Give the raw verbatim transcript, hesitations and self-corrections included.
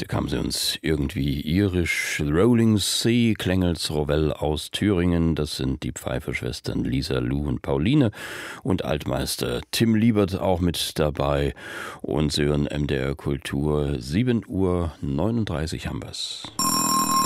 Da kamen sie uns irgendwie irisch. Rolling Sea, Klengels Rovell aus Thüringen. Das sind die Pfeifferschwestern Lisa, Lou und Pauline. Und Altmeister Tim Liebert auch mit dabei. Und sie hören M D R Kultur. sieben Uhr neununddreißig haben wir's.